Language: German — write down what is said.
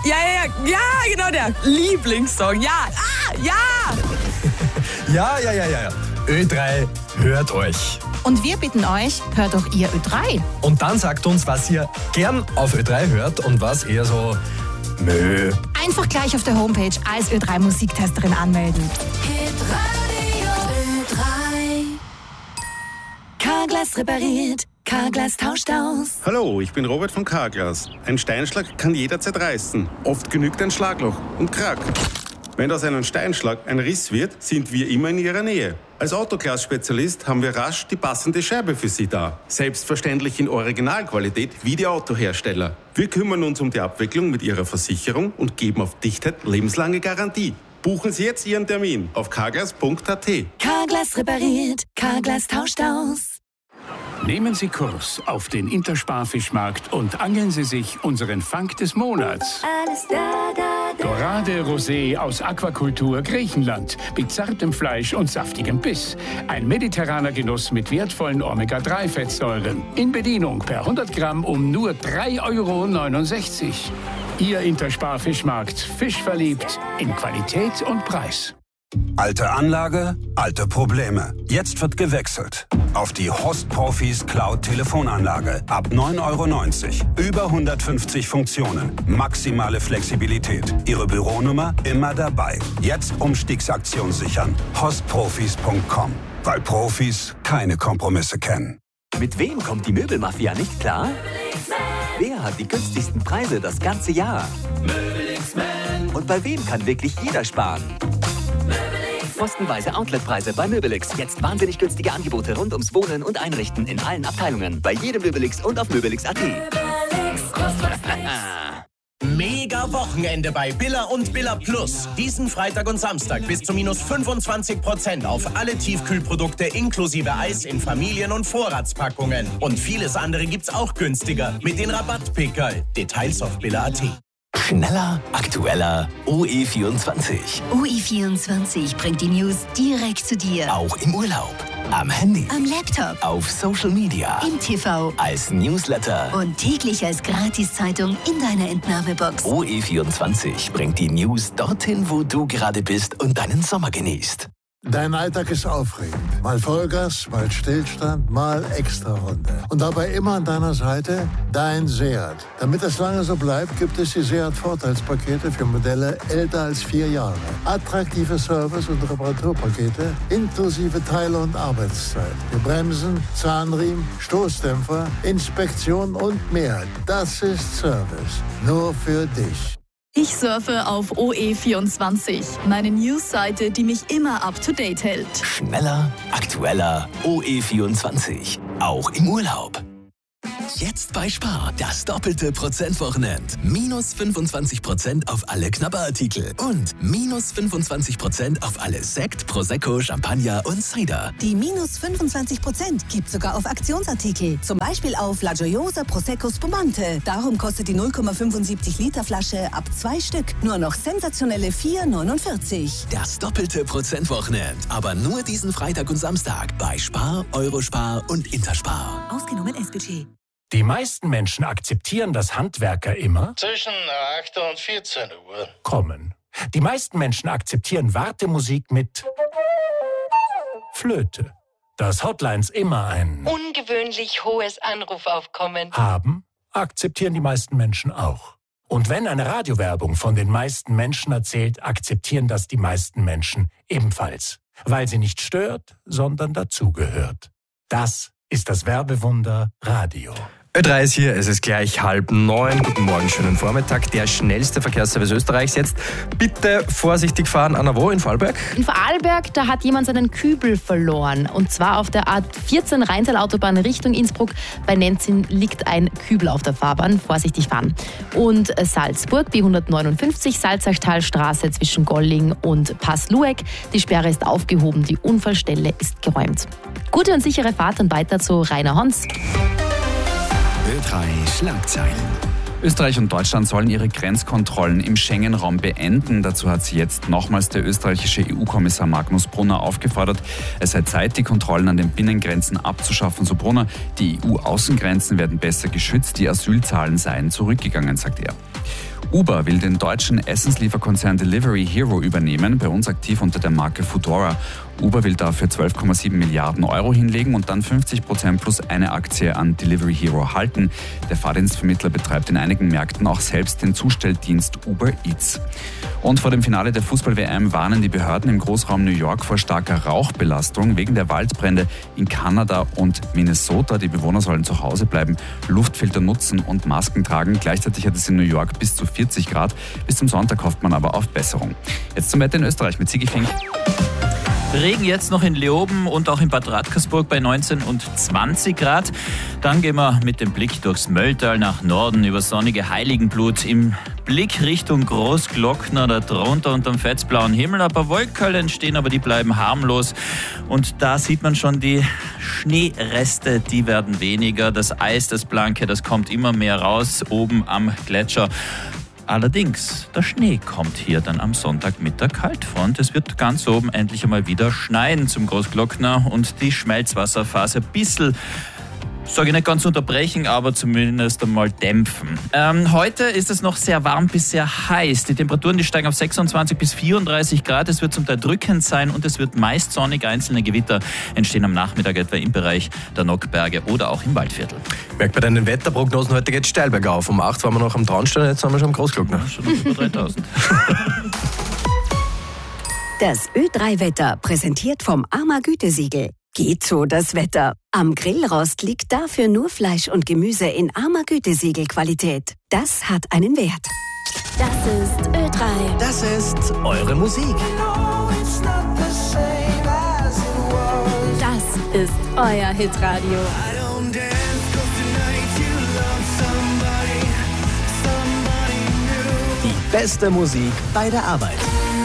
Ja, genau der Lieblingssong. Ja. Ja. Ö3 hört euch. Und wir bitten euch, hört doch ihr Ö3. Und dann sagt uns, was ihr gern auf Ö3 hört und was eher so Mö. Einfach gleich auf der Homepage als Ö3 Musiktesterin anmelden. Carglass repariert, Carglass tauscht aus. Hallo, ich bin Robert von Carglass. Ein Steinschlag kann jederzeit reißen. Oft genügt ein Schlagloch und Krack. Wenn aus einem Steinschlag ein Riss wird, sind wir immer in Ihrer Nähe. Als Autoglas-Spezialist haben wir rasch die passende Scheibe für Sie da. Selbstverständlich in Originalqualität wie die Autohersteller. Wir kümmern uns um die Abwicklung mit Ihrer Versicherung und geben auf Dichtheit lebenslange Garantie. Buchen Sie jetzt Ihren Termin auf carglass.at. Carglass repariert, Carglass tauscht aus. Nehmen Sie Kurs auf den Intersparfischmarkt und angeln Sie sich unseren Fang des Monats. Alles da. Dorade Rosé aus Aquakultur Griechenland mit zartem Fleisch und saftigem Biss. Ein mediterraner Genuss mit wertvollen Omega-3-Fettsäuren. In Bedienung per 100 Gramm um nur 3,69 €. Ihr Intersparfischmarkt. Fischverliebt in Qualität und Preis. Alte Anlage, alte Probleme. Jetzt wird gewechselt. Auf die Host Profis Cloud Telefonanlage. Ab 9,90 €. Über 150 Funktionen. Maximale Flexibilität. Ihre Büronummer immer dabei. Jetzt Umstiegsaktion sichern. hostprofis.com. Weil Profis keine Kompromisse kennen. Mit wem kommt die Möbelmafia nicht klar? Wer hat die günstigsten Preise das ganze Jahr? Und bei wem kann wirklich jeder sparen? Kostenweise Outletpreise bei Möbelix. Jetzt wahnsinnig günstige Angebote rund ums Wohnen und Einrichten in allen Abteilungen. Bei jedem Möbelix und auf möbelix.at. Mega Wochenende bei Billa und Billa Plus. Diesen Freitag und Samstag bis zu minus 25% auf alle Tiefkühlprodukte inklusive Eis in Familien- und Vorratspackungen. Und vieles andere gibt's auch günstiger mit den Rabattpickerl. Details auf billa.at. Schneller, aktueller, OE24. OE24 bringt die News direkt zu dir. Auch im Urlaub, am Handy, Am Laptop, auf Social Media, im TV als Newsletter. und täglich als Gratiszeitung in deiner Entnahmebox. OE24 bringt die News dorthin, wo du gerade bist und deinen Sommer genießt. Dein Alltag ist aufregend. Mal Vollgas, mal Stillstand, mal Extrarunde. Und dabei immer an deiner Seite dein Seat. Damit das lange so bleibt, gibt es die Seat-Vorteilspakete für Modelle älter als 4 Jahre. Attraktive Service- und Reparaturpakete inklusive Teile- und Arbeitszeit. Für Bremsen, Zahnriemen, Stoßdämpfer, Inspektion und mehr. Das ist Service. Nur für dich. Ich surfe auf OE24, meine Newsseite, die mich immer up-to-date hält. Schneller, aktueller, OE24. Auch im Urlaub. Jetzt bei Spar, das doppelte Prozentwochenend. Minus 25% auf alle Knabberartikel und minus 25% auf alle Sekt, Prosecco, Champagner und Cider. Die minus 25% gibt sogar auf Aktionsartikel. Zum Beispiel auf La Gioiosa Prosecco Spumante. Darum kostet die 0,75 Liter Flasche ab 2 Stück nur noch sensationelle 4,49. Das doppelte Prozentwochenend. Aber nur diesen Freitag und Samstag bei Spar, Eurospar und Interspar. Ausgenommen S-Budget. Die meisten Menschen akzeptieren, dass Handwerker immer zwischen 8 und 14 Uhr kommen. Die meisten Menschen akzeptieren Wartemusik mit Flöte. Dass Hotlines immer ein ungewöhnlich hohes Anrufaufkommen haben, akzeptieren die meisten Menschen auch. Und wenn eine Radiowerbung von den meisten Menschen erzählt, akzeptieren das die meisten Menschen ebenfalls. Weil sie nicht stört, sondern dazugehört. Das ist das Werbewunder Radio. Ö3 ist hier, es ist gleich 8:30. Guten Morgen, schönen Vormittag. Der schnellste Verkehrsservice Österreichs jetzt. Bitte vorsichtig fahren. Anna, wo? In Vorarlberg? In Vorarlberg, da hat jemand seinen Kübel verloren. Und zwar auf der A14 Rheintal-Autobahn Richtung Innsbruck. Bei Nenzin liegt ein Kübel auf der Fahrbahn. Vorsichtig fahren. Und Salzburg, B159, Salzachtalstraße zwischen Golling und Passlueck. Die Sperre ist aufgehoben, die Unfallstelle ist geräumt. Gute und sichere Fahrt und weiter zu Rainer Hons. Ö3 Schlagzeilen. Österreich und Deutschland sollen ihre Grenzkontrollen im Schengen-Raum beenden. Dazu hat sie jetzt nochmals der österreichische EU-Kommissar Magnus Brunner aufgefordert. Es sei Zeit, die Kontrollen an den Binnengrenzen abzuschaffen, so Brunner. Die EU-Außengrenzen werden besser geschützt, die Asylzahlen seien zurückgegangen, sagt er. Uber will den deutschen Essenslieferkonzern Delivery Hero übernehmen, bei uns aktiv unter der Marke Foodora. Uber will dafür 12,7 Milliarden Euro hinlegen und dann 50% plus eine Aktie an Delivery Hero halten. Der Fahrdienstvermittler betreibt in einigen Märkten auch selbst den Zustelldienst Uber Eats. Und vor dem Finale der Fußball-WM warnen die Behörden im Großraum New York vor starker Rauchbelastung wegen der Waldbrände in Kanada und Minnesota. Die Bewohner sollen zu Hause bleiben, Luftfilter nutzen und Masken tragen. Gleichzeitig hat es in New York bis zu 40 Grad. Bis zum Sonntag hofft man aber auf Besserung. Jetzt zum Wetter in Österreich mit Sigi Fink. Regen jetzt noch in Leoben und auch in Bad Radkersburg bei 19 und 20 Grad. Dann gehen wir mit dem Blick durchs Mölltal nach Norden über sonnige Heiligenblut. Im Blick Richtung Großglockner, da drunter unterm fetzblauen Himmel. Ein paar Wolkenkölle entstehen, aber die bleiben harmlos. Und da sieht man schon die Schneereste, die werden weniger. Das Eis, das Blanke, das kommt immer mehr raus oben am Gletscher. Allerdings, der Schnee kommt hier dann am Sonntag mit der Kaltfront. Es wird ganz oben endlich einmal wieder schneien zum Großglockner und die Schmelzwasserphase ein bisschen, sage ich nicht ganz unterbrechen, aber zumindest einmal dämpfen. Heute ist es noch sehr warm bis sehr heiß. Die Temperaturen, die steigen auf 26 bis 34 Grad. Es wird zum Teil drückend sein und es wird meist sonnig. Einzelne Gewitter entstehen am Nachmittag etwa im Bereich der Nockberge oder auch im Waldviertel. Merkt bei deinen Wetterprognosen, heute geht es steil bergauf. Um 8 waren wir noch am Traunstein, jetzt sind wir schon am Großglockner. Ja, schon über 3000. Das Ö3-Wetter präsentiert vom AMA Gütesiegel. Geht so das Wetter. Am Grillrost liegt dafür nur Fleisch und Gemüse in AMA Gütesiegel-Qualität. Das hat einen Wert. Das ist Ö3. Das ist eure Musik. Das ist euer Hitradio. Die beste Musik bei der Arbeit.